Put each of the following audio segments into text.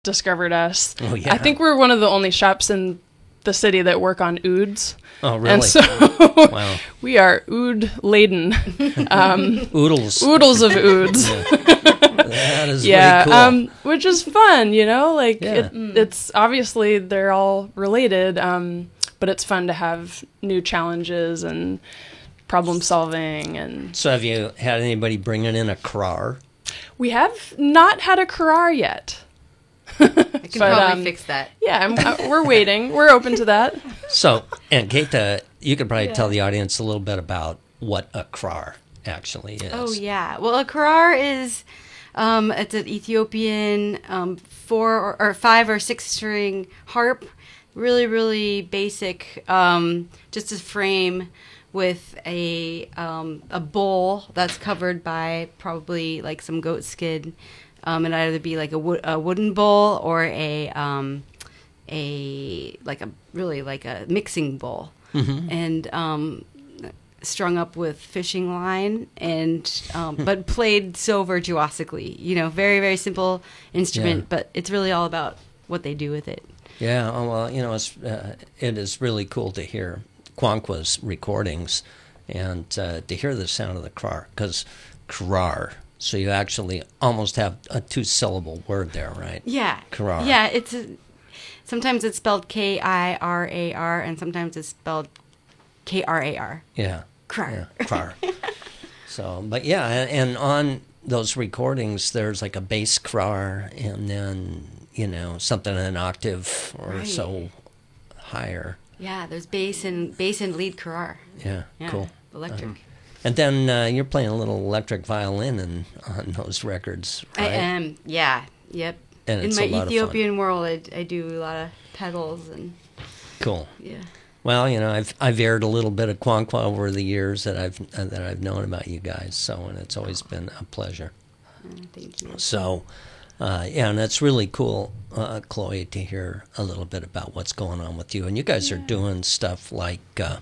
discovered us. Oh, yeah. I think we're one of the only shops in the city that work on ouds. Oh, really? And so Wow. we are oud laden. Oodles. Oodles of ouds. That is really cool. Which is fun, you know? Like, Yeah. it's obviously they're all related, but it's fun to have new challenges and problem solving. And So have you had anybody bringing in a crar? we have not had a Carrar yet. I can probably fix that. Yeah, we're waiting. We're open to that. So, and Keita, you could probably tell the audience a little bit about what a crar actually is. Oh, yeah. Well, a karar is, it's an Ethiopian 4 or 5 or 6 string harp. Really, really basic, just a frame with a bowl that's covered by probably like some goat skin. It'd either be like a wooden bowl or a mixing bowl, and strung up with fishing line, and but played so virtuosically. You know, very, very simple instrument, but it's really all about what they do with it. Yeah, well, you know, it is really cool to hear Quanqua's recordings and to hear the sound of the crar, because crar. So you actually almost have a 2-syllable word there, right? Yeah. Karar. Yeah, sometimes it's spelled K-I-R-A-R, and sometimes it's spelled K-R-A-R. Yeah. Krar. Yeah, krar. So, but yeah, and on those recordings, there's like a bass krar, and then, you know, something an octave or so higher. Yeah, there's bass and lead karar. Yeah, cool. Electric. And then you're playing a little electric violin on those records, right? I am, yeah, yep. And it's in a lot my of fun. Ethiopian world, I do a lot of pedals and Cool. yeah. Well, you know, I've aired a little bit of Quanqua over the years that I've known about you guys, so, and it's always been a pleasure. Thank you. So, yeah, and it's really cool, Chloe, to hear a little bit about what's going on with you. And you guys are doing stuff like,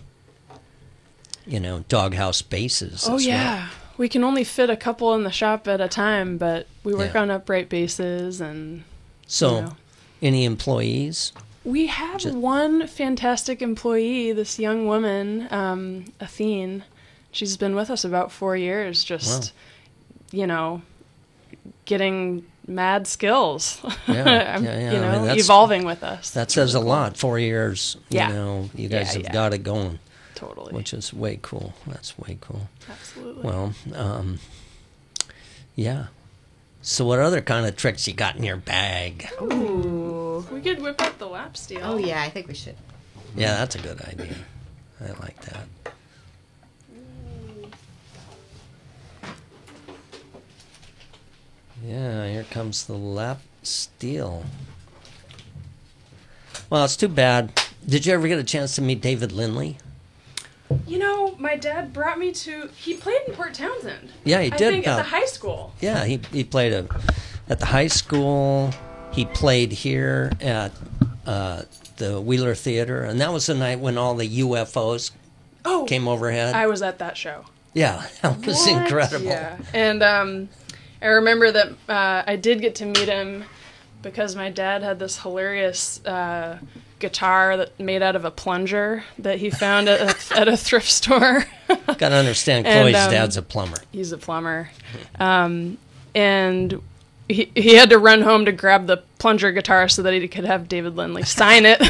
you know, doghouse basses. Oh, as yeah. well. We can only fit a couple in the shop at a time, but we work on upright basses and... So, you know. Any employees? We have one fantastic employee, this young woman, Athene. She's been with us about 4 years, just, you know, getting mad skills. Yeah, You know, I mean, evolving with us. That says a lot. 4 years, you Yeah. know, you guys have got it going. Totally. Which is way cool. That's way cool. Absolutely. Well, yeah. So what other kind of tricks you got in your bag? Ooh. We could whip up the lap steel. Oh yeah, I think we should. Yeah, that's a good idea. I like that. Yeah, here comes the lap steel. Well, it's too bad. Did you ever get a chance to meet David Lindley? You know, my dad brought me to... He played in Port Townsend. Yeah, he did. I think at the high school. Yeah, he played at the high school. He played here at the Wheeler Theater, and that was the night when all the UFOs came overhead. I was at that show. Yeah, that was incredible. Yeah, and I remember that I did get to meet him because my dad had this hilarious guitar that made out of a plunger that he found at a thrift store. Got to understand, Chloe's dad's a plumber. He's a plumber. And he had to run home to grab the plunger guitar so that he could have David Lindley sign it.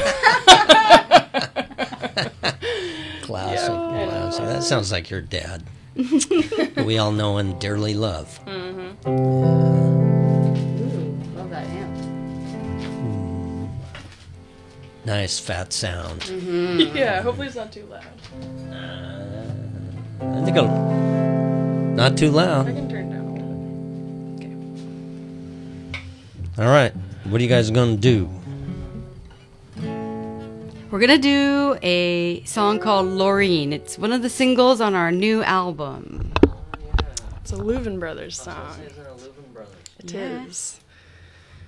Classic. That sounds like your dad. We all know and dearly love. Ooh, love that amp. Nice fat sound. Yeah, hopefully it's not too loud. I think not too I loud. can turn down a little bit. Okay. All right. What are you guys going to do? We're gonna do a song called Laureen. It's one of the singles on our new album. It's a Louvin Brothers song. It is.